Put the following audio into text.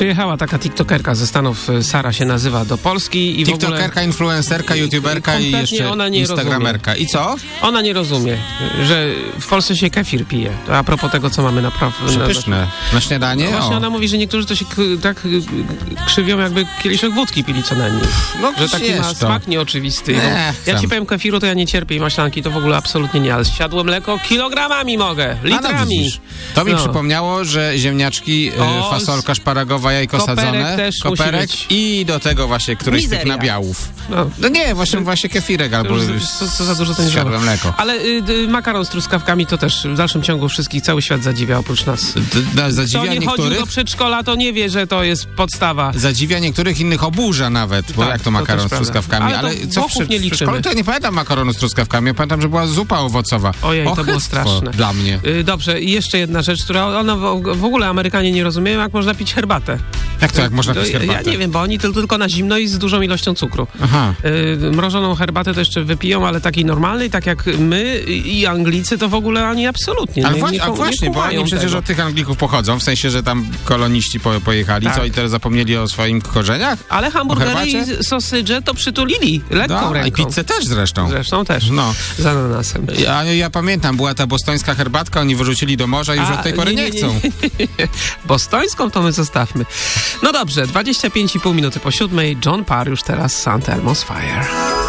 Przyjechała taka tiktokerka ze Stanów, Sara się nazywa, do Polski i tiktokerka, w ogóle... influencerka, youtuberka i jeszcze ona nie instagramerka. rozumie. I co? Ona nie rozumie, że w Polsce się kefir pije. To a propos tego, co mamy Przepyszne. Na śniadanie? No właśnie ona mówi, że niektórzy to się tak krzywią, jakby kieliszek wódki pili co najmniej. No, że taki ma smak nieoczywisty. Ja ci powiem, kefiru to ja nie cierpię i maślanki to w ogóle absolutnie nie, ale siadłe mleko kilogramami mogę, litrami. To mi przypomniało, że ziemniaczki, fasolka szparagowa, jajko sadzone, też koperek i do tego właśnie któryś z tych nabiałów. No nie, właśnie kefirek albo co za dużo to nie siadłe mleko. Ale makaron z truskawkami to też w dalszym ciągu wszystkich, cały świat zadziwia oprócz nas. Zadziwia Kto nie niektórych? chodził do przedszkola, to nie wie, że to jest podstawa. Zadziwia niektórych, innych oburza nawet, bo Tak, jak to makaron z truskawkami. Ale co w nie liczymy. To ja nie pamiętam makaronu z truskawkami, ja pamiętam, że była zupa owocowa. Ojej, to było straszne. Dla mnie. Dobrze, i jeszcze jedna rzecz, która w ogóle Amerykanie nie rozumieją, jak można pić herbatę. Jak można pić herbatę? Ja nie wiem, bo oni tylko na zimno i z dużą ilością cukru. Aha. Mrożoną herbatę to jeszcze wypiją, ale takiej normalnej, tak jak my i Anglicy, to w ogóle ani absolutnie. Ale właśnie, bo oni przecież od tych Anglików pochodzą, w sensie, że tam koloniści pojechali, tak. Co i teraz zapomnieli o swoim korzeniach? Ale hamburgery i sausage to przytulili lekką ręką. I pizzę też zresztą. Zresztą też. No. Z ananasem. Ja pamiętam, była ta bostońska herbatka, oni wyrzucili do morza i już od tej pory nie chcą. Nie. Bostońską to my zostawmy. No dobrze, 25,5 minuty po 7. John Parr już teraz St. Elmo's Fire.